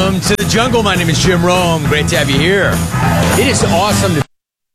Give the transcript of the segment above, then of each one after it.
Welcome to the jungle. My name is Jim Rome. Great to have you here. It is awesome to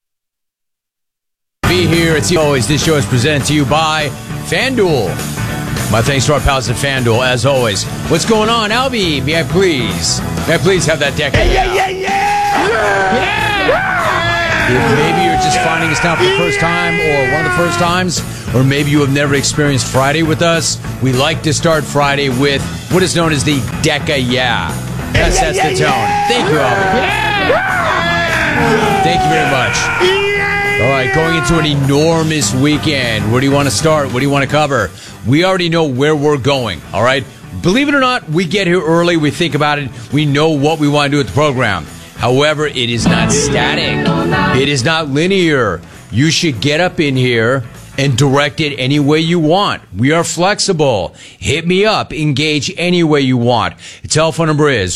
be here. It's always, this show is presented to you by FanDuel. My thanks to our pals at FanDuel, as always. What's going on, Albie? May I please have that deck? Yeah! If maybe you're just finding us now for the first time, or one of the first times, or maybe you have never experienced Friday with us, we like to start Friday with what is known as the Deca Yeah. That sets the tone. Thank you, Albie. Thank you very much. All right, going into an enormous weekend. Where do you want to start? What do you want to cover? We already know where we're going, all right? Believe it or not, we get here early. We think about it. We know what we want to do with the program. However, it is not static. It is not linear. You should get up in here and direct it any way you want. We are flexible. Hit me up. Engage any way you want. The telephone number is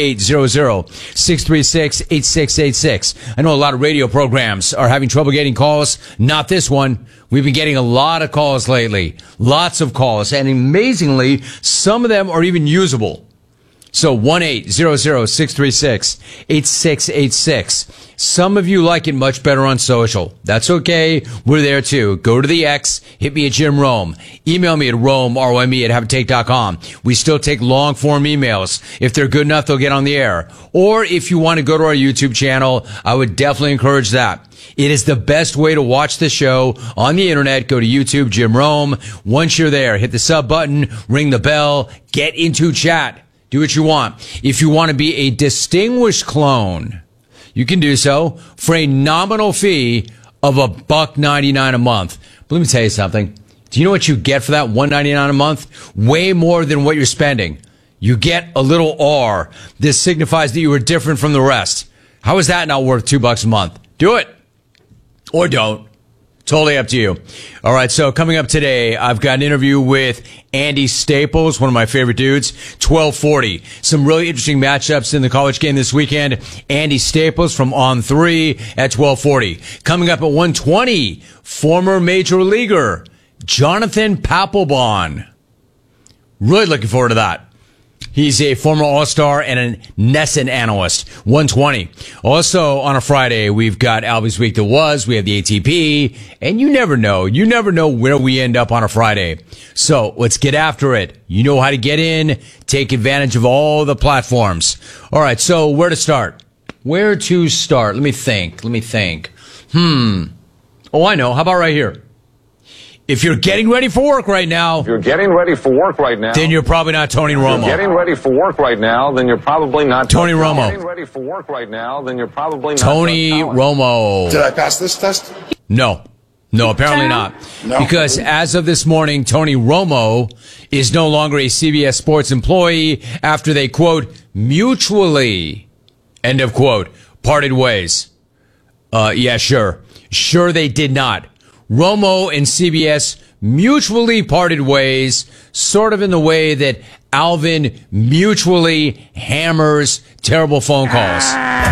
1-800-636-8686. I know a lot of radio programs are having trouble getting calls. Not this one. We've been getting a lot of calls lately. Lots of calls. And amazingly, some of them are even usable. So 1-800-636-8686. Some of you like it much better on social. That's okay. We're there too. Go to the X. Hit me at Jim Rome. Email me at Rome, R-O-M-E, at haveatake.com. We still take long form emails. If they're good enough, they'll get on the air. Or if you want to go to our YouTube channel, I would definitely encourage that. It is the best way to watch the show on the internet. Go to YouTube, Jim Rome. Once you're there, hit the sub button, ring the bell, get into chat. Do what you want. If you want to be a distinguished clone, you can do so for a nominal fee of $1.99 a month. But let me tell you something. Do you know what you get for that $1.99 a month? Way more than what you're spending. You get a little R. This signifies that you are different from the rest. How is that not worth $2 a month? Do it. Or don't. Totally up to you. All right, so coming up today, I've got an interview with Andy Staples, one of my favorite dudes, 1240. Some really interesting matchups in the college game this weekend. Andy Staples from On3 at 1240. Coming up at 120, former major leaguer Jonathan Papelbon. Really looking forward to that. He's a former All-Star and a NESN analyst. 120. Also, on a Friday, we've got Albie's Week That Was. We have the ATP. And you never know. You never know where we end up on a Friday. So, let's get after it. You know how to get in. Take advantage of all the platforms. All right, so where to start? Where to start? Let me think. Oh, I know. How about right here? If you're getting ready for work right now, then you're probably not Tony Romo. If you're getting ready for work right now, then you're probably not Tony Romo. Getting ready for work right now, then you're probably not Tony Romo. Did I pass this test? No, apparently not. No. Because as of this morning, Tony Romo is no longer a CBS Sports employee after they, quote, mutually, end of quote, parted ways. Yeah, sure. Sure they did not. Romo and CBS mutually parted ways, sort of in the way that Alvin mutually hammers terrible phone calls.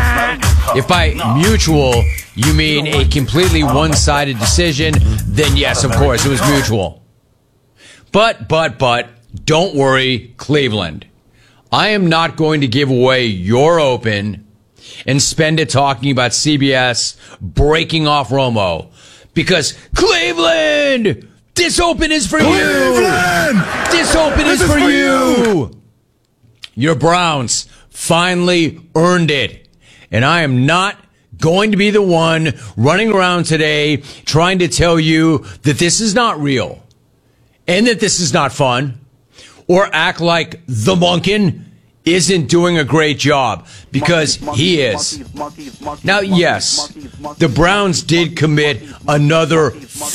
If by mutual you mean a completely one-sided decision, then yes, of course, it was mutual. But, don't worry, Cleveland. I am not going to give away your open and spend it talking about CBS breaking off Romo. Because Cleveland, this open is for Cleveland! you. This open is for you. Your Browns finally earned it. And I am not going to be the one running around today trying to tell you that this is not real and that this is not fun, or act like the Monken isn't doing a great job, because he is. Now, yes, the Browns did commit another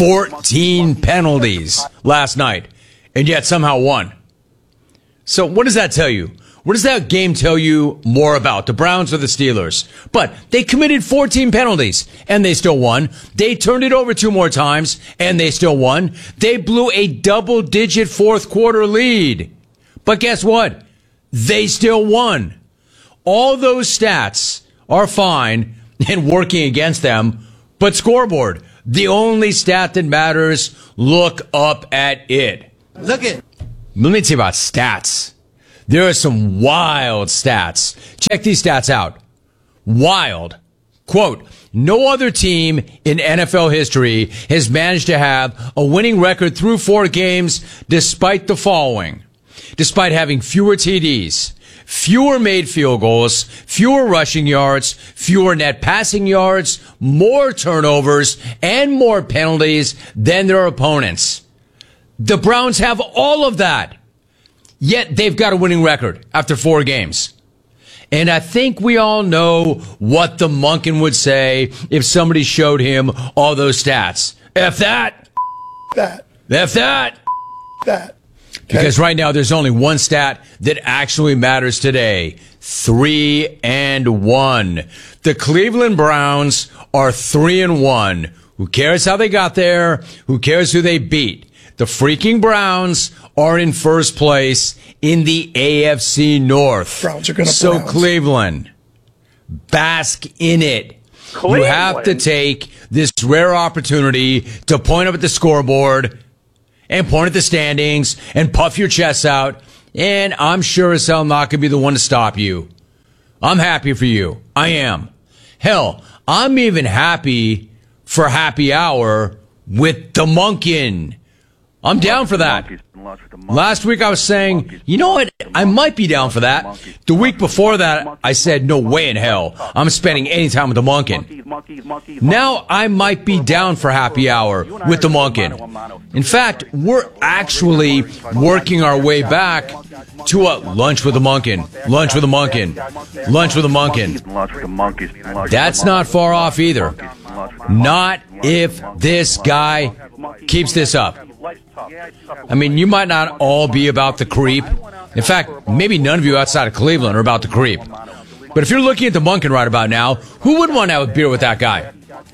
14 penalties last night, and yet somehow won. So what does that tell you? What does that game tell you more about, the Browns or the Steelers? But they committed 14 penalties, and they still won. They turned it over 2 more times, and they still won. They blew a double-digit fourth quarter lead. But guess what? They still won. All those stats are fine and working against them, but scoreboard, the only stat that matters, look up at it. Look it. Let me tell you about stats. There are some wild stats. Check these stats out. Wild. Quote, no other team in NFL history has managed to have a winning record through 4 games despite the following. Despite having fewer TDs, fewer made field goals, fewer rushing yards, fewer net passing yards, more turnovers, and more penalties than their opponents. The Browns have all of that. Yet they've got a winning record after 4 games. And I think we all know what the Monken would say if somebody showed him all those stats. F that. That. F that. That. Okay. Because right now there's only one stat that actually matters today. 3-1. The Cleveland Browns are 3-1. Who cares how they got there? Who cares who they beat? The freaking Browns are in first place in the AFC North. Browns are going to So Browns. Cleveland, bask in it. Cleveland. You have to take this rare opportunity to point up at the scoreboard and point at the standings and puff your chest out. And I'm sure as hell not going to be the one to stop you. I'm happy for you. I am. Hell, I'm even happy for happy hour with the Monken. I'm down for that. Last week I was saying, you know what? I might be down for that. The week before that, I said, no way in hell I'm spending any time with the Monken. Now I might be down for happy hour with the Monken. In fact, we're actually working our way back to a lunch with the Monken. Lunch with the Monken. Lunch with the Monken. That's not far off either. Not if this guy keeps this up. I mean, you might not all be about the creep. In fact, maybe none of you outside of Cleveland are about the creep. But if you're looking at the Monken right about now, who wouldn't want to have a beer with that guy?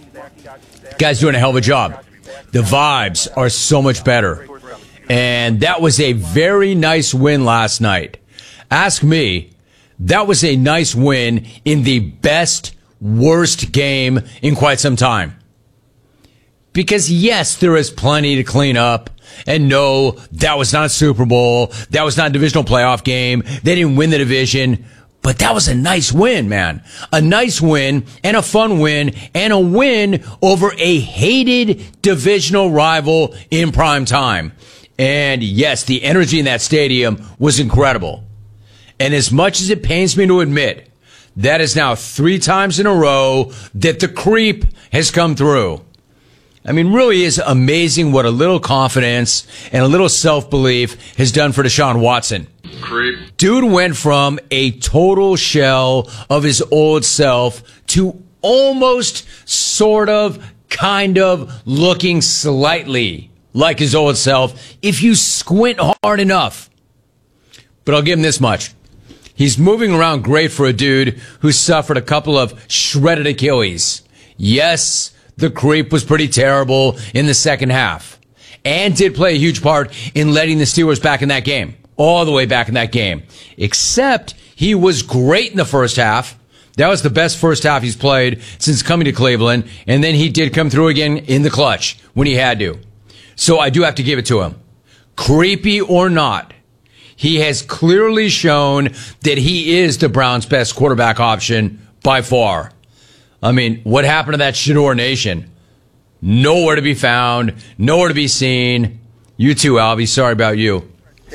Guy's doing a hell of a job. The vibes are so much better. And that was a very nice win last night. Ask me, that was a nice win in the best, worst game in quite some time. Because yes, there is plenty to clean up. And no, that was not a Super Bowl. That was not a divisional playoff game. They didn't win the division. But that was a nice win, man. A nice win and a fun win and a win over a hated divisional rival in prime time. And yes, the energy in that stadium was incredible. And as much as it pains me to admit, that is now 3 times in a row that the creep has come through. I mean, really is amazing what a little confidence and a little self-belief has done for Deshaun Watson. Creep. Dude went from a total shell of his old self to almost, sort of, kind of looking slightly like his old self if you squint hard enough. But I'll give him this much. He's moving around great for a dude who suffered a couple of shredded Achilles. Yes, the creep was pretty terrible in the second half and did play a huge part in letting the Steelers back in that game, all the way back in that game, except he was great in the first half. That was the best first half he's played since coming to Cleveland, and then he did come through again in the clutch when he had to. So I do have to give it to him. Creepy or not, he has clearly shown that he is the Browns' best quarterback option by far. I mean, what happened to that Shador Nation? Nowhere to be found, nowhere to be seen. You too, Albie. Sorry about you.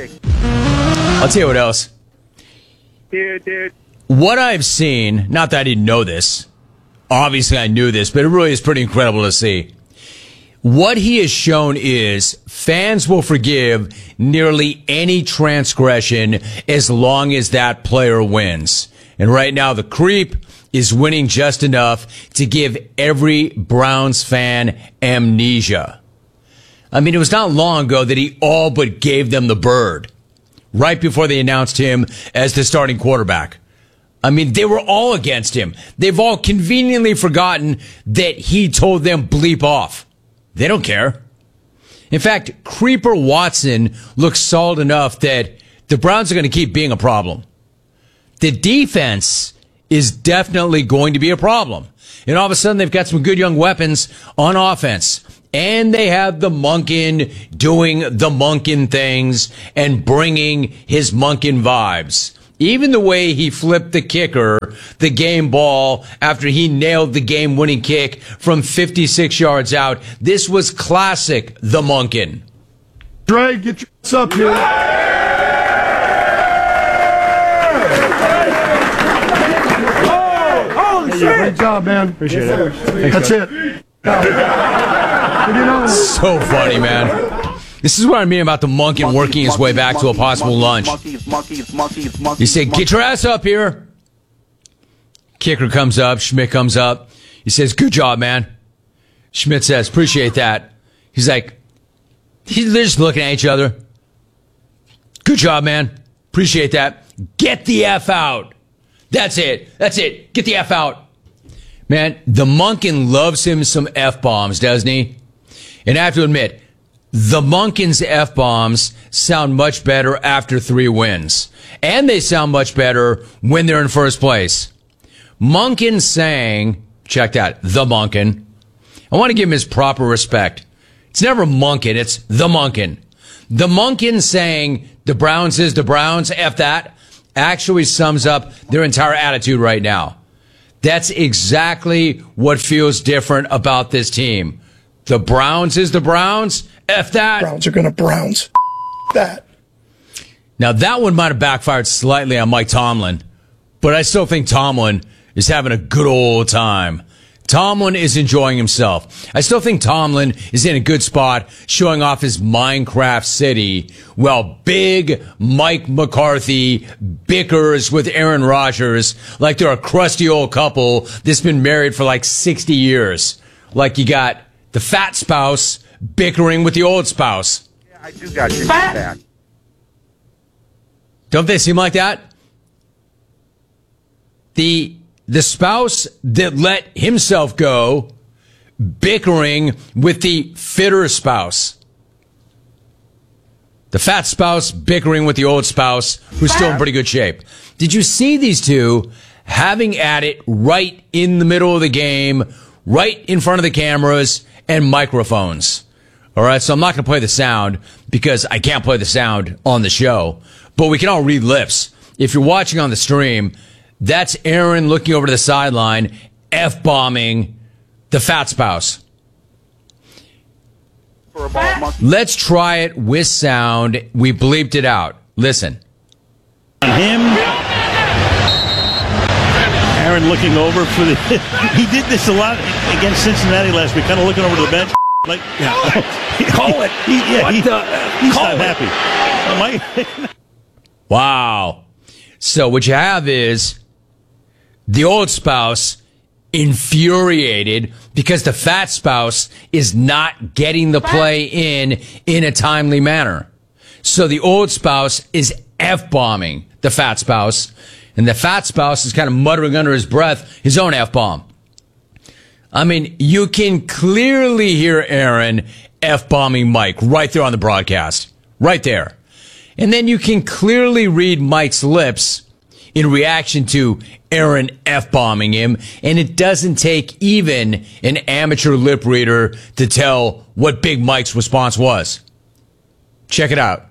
I'll tell you what else. Dude. What I've seen, not that I didn't know this. Obviously, I knew this, but it really is pretty incredible to see. What he has shown is fans will forgive nearly any transgression as long as that player wins. And right now, the creep is winning just enough to give every Browns fan amnesia. I mean, it was not long ago that he all but gave them the bird right before they announced him as the starting quarterback. I mean, they were all against him. They've all conveniently forgotten that he told them bleep off. They don't care. In fact, Creeper Watson looks solid enough that the Browns are going to keep being a problem. The defense is definitely going to be a problem. And all of a sudden, they've got some good young weapons on offense. And they have the Monken doing the Monken things and bringing his Monken vibes. Even the way he flipped the kicker, the game ball, after he nailed the game-winning kick from 56 yards out. This was classic the Monken. Dre, get your ass up here. Oh, shit. Great job, man. Appreciate it. That's it. So funny, man. This is what I mean about the Monken working his way back to a possible lunch. He said, get your ass up here. Kicker comes up. Schmidt comes up. He says, good job, man. Schmidt says, appreciate that. He's like, they're just looking at each other. Good job, man. Appreciate that. Get the F out. That's it. That's it. Get the F out. Man, the Monken loves him some F-bombs, doesn't he? And I have to admit, the Monken's F-bombs sound much better after 3 wins. And they sound much better when they're in first place. Monken saying, check that, the Monken. I want to give him his proper respect. It's never Monken, it's the Monken. The Monken saying, the Browns is the Browns, F that, actually sums up their entire attitude right now. That's exactly what feels different about this team. The Browns is the Browns, F that. Browns are going to Browns. That. Now, that one might have backfired slightly on Mike Tomlin, but I still think Tomlin is having a good old time. Tomlin is enjoying himself. I still think Tomlin is in a good spot showing off his Minecraft city while big Mike McCarthy bickers with Aaron Rodgers like they're a crusty old couple that's been married for like 60 years. Like you got the fat spouse bickering with the old spouse. Yeah, I do got your back. Don't they seem like that? The spouse that let himself go bickering with the fitter spouse. The fat spouse bickering with the old spouse who's still in pretty good shape. Did you see these two having at it right in the middle of the game, right in front of the cameras and microphones? All right, so I'm not going to play the sound because I can't play the sound on the show, but we can all read lips. If you're watching on the stream, that's Aaron looking over to the sideline, F-bombing the fat spouse. Let's try it with sound. We bleeped it out. Listen. On him. Aaron looking over for the... He did this a lot against Cincinnati last week, kind of looking over to the bench. Like, call it. He's not happy. Wow. So what you have is the old spouse infuriated because the fat spouse is not getting the play in a timely manner. So the old spouse is F-bombing the fat spouse, and the fat spouse is kind of muttering under his breath his own F-bomb. I mean, you can clearly hear Aaron F-bombing Mike right there on the broadcast. Right there. And then you can clearly read Mike's lips in reaction to Aaron F-bombing him, and it doesn't take even an amateur lip reader to tell what Big Mike's response was. Check it out.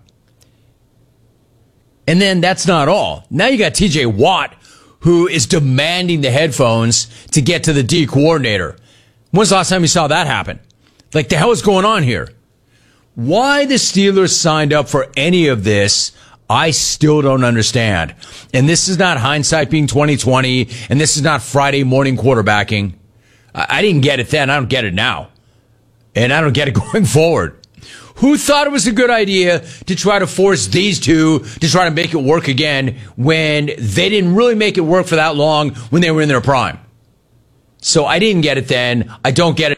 And then that's not all. Now you got TJ Watt, who is demanding the headphones to get to the D coordinator. When's the last time you saw that happen? Like, the hell is going on here? Why the Steelers signed up for any of this, I still don't understand. And this is not hindsight being 2020, and this is not Friday morning quarterbacking. I didn't get it then. I don't get it now. And I don't get it going forward. Who thought it was a good idea to try to force these two to try to make it work again when they didn't really make it work for that long when they were in their prime? So I didn't get it then. I don't get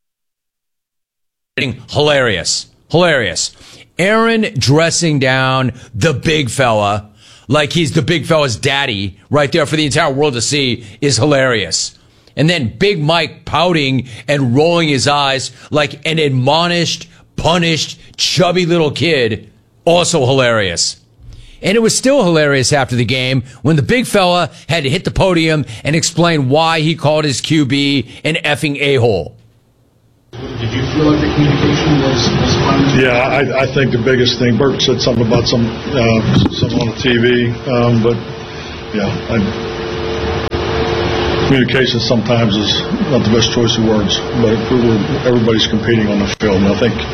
it. Hilarious. Hilarious. Aaron dressing down the big fella like he's the big fella's daddy right there for the entire world to see is hilarious. And then Big Mike pouting and rolling his eyes like an admonished, punished, chubby little kid, also hilarious. And it was still hilarious after the game when the big fella had to hit the podium and explain why he called his QB an effing a-hole. Did you feel like the communication was fine? Yeah, I think the biggest thing, Bert said something about some on the TV, but yeah, communication sometimes is not the best choice of words, but everybody's competing on the field, and I think,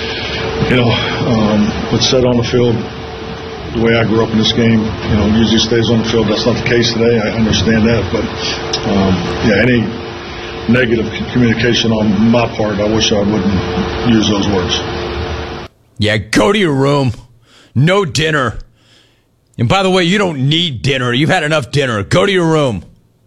what's said on the field, the way I grew up in this game, usually stays on the field. That's not the case today. I understand that, but any negative communication on my part, I wish I wouldn't use those words. Yeah, go to your room. No dinner. And by the way, you don't need dinner. You've had enough dinner. Go to your room.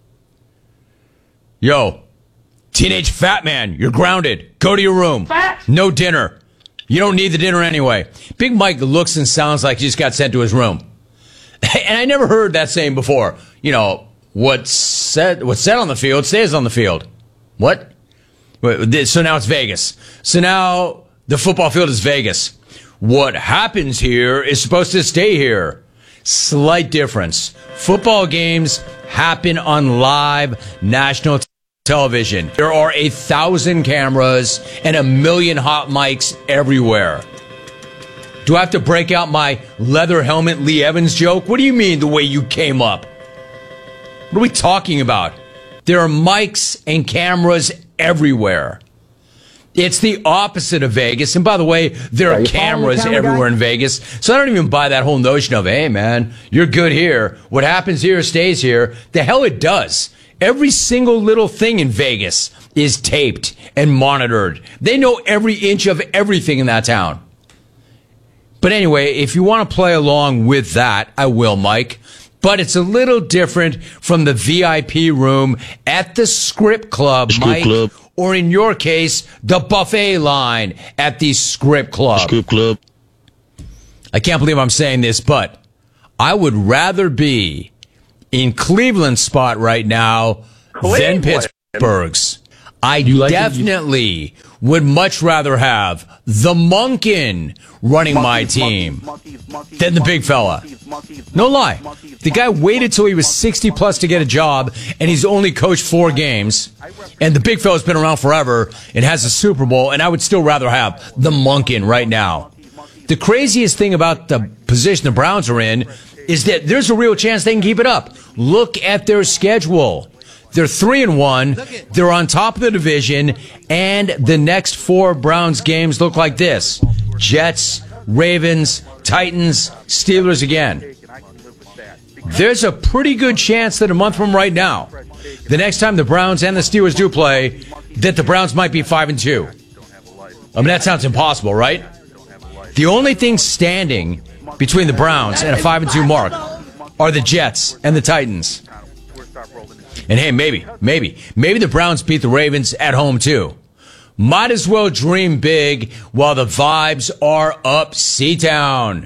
Yo, teenage fat man, you're grounded. Go to your room. Fat. No dinner. You don't need the dinner anyway. Big Mike looks and sounds like he just got sent to his room. And I never heard that saying before. What's said on the field stays on the field. What? So now it's Vegas. So now the football field is Vegas. What happens here is supposed to stay here. Slight difference. Football games happen on live national television. There are 1,000 cameras and 1 million hot mics everywhere. Do I have to break out my leather helmet Lee Evans joke? What do you mean the way you came up? What are we talking about? There are mics and cameras everywhere. It's the opposite of Vegas. And by the way, there are cameras everywhere in Vegas. So I don't even buy that whole notion of, hey, man, you're good here. What happens here stays here. The hell it does. Every single little thing in Vegas is taped and monitored. They know every inch of everything in that town. But anyway, if you want to play along with that, I will, Mike. But it's a little different from the VIP room at the Script Club, Mike. Club. Or in your case, the buffet line at the Script Club. Script Club. I can't believe I'm saying this, but I would rather be in Cleveland's spot right now than Pittsburgh's. I definitely would much rather have the Monken running my team than the big fella. No lie. The guy waited till he was 60 plus to get a job, and he's only coached 4 games. And the big fella's been around forever and has a Super Bowl, and I would still rather have the Monken right now. The craziest thing about the position the Browns are in is that there's a real chance they can keep it up. Look at their schedule. They're 3-1. They're on top of the division, and the next 4 Browns games look like this: Jets, Ravens, Titans, Steelers again. There's a pretty good chance that a month from right now, the next time the Browns and the Steelers do play, that the Browns might be 5-2. I mean, that sounds impossible, right? The only thing standing between the Browns and a 5-2 mark are the Jets and the Titans. And hey, maybe the Browns beat the Ravens at home too. Might as well dream big while the vibes are up C-Town.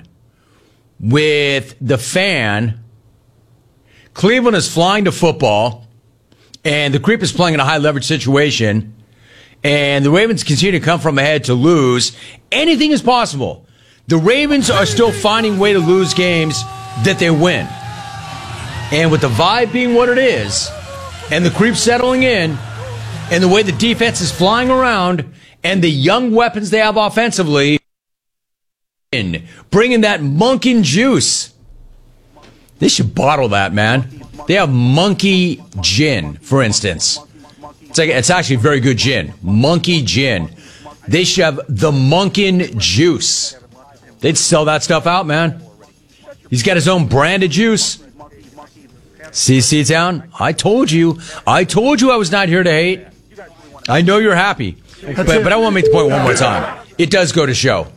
With the Fan, Cleveland is flying to football, and the Creep is playing in a high leverage situation, and the Ravens continue to come from ahead to lose. Anything is possible. The Ravens are still finding a way to lose games that they win. And with the vibe being what it is, and the Creep settling in, and the way the defense is flying around, and the young weapons they have offensively, bringing that Monken juice. They should bottle that, man. They have Monkey Gin, for instance. It's actually very good gin. Monkey Gin. They should have the Monken juice. They'd sell that stuff out, man. He's got his own branded juice. CC Town, I told you I was not here to hate. I know you're happy, but I want to make the point one more time. It does go to show.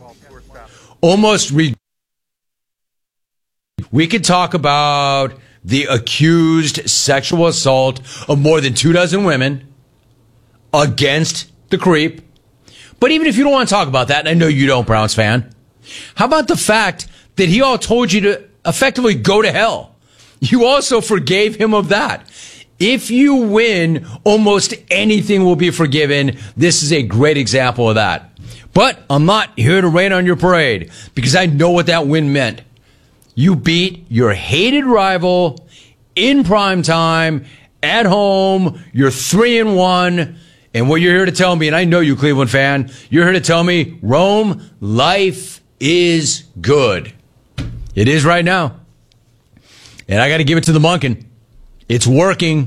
We could talk about the accused sexual assault of more than 24 women against the Creep. But even if you don't want to talk about that, and I know you don't, Browns fan, how about the fact that he all told you to effectively go to hell? You also forgave him of that. If you win, almost anything will be forgiven. This is a great example of that. But I'm not here to rain on your parade because I know what that win meant. You beat your hated rival in prime time, at home. You're 3-1. And what you're here to tell me, and I know you, Cleveland fan, you're here to tell me, Rome, life is good. It is right now. And I got to give it to the Monken. It's working.